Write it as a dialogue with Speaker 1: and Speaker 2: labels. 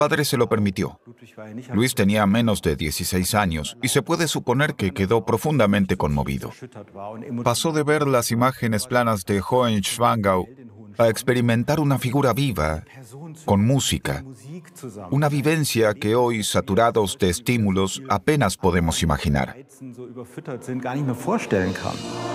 Speaker 1: padre se lo permitió. Luis tenía menos de 16 años y se puede suponer que quedó profundamente conmovido. Pasó de ver las imágenes planas de Hohenschwangau a experimentar una figura viva, con música, una vivencia que hoy, saturados de estímulos, apenas podemos imaginar.